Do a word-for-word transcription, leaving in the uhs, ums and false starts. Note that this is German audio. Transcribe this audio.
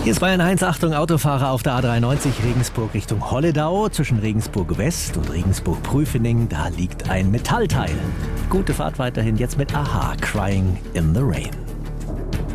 Hier ist Bayern eins, Achtung, Autofahrer auf der A dreiundneunzig Regensburg Richtung Holledau. Zwischen Regensburg West und Regensburg Prüfening, da liegt ein Metallteil. Gute Fahrt weiterhin, jetzt mit Aha, Crying in the Rain.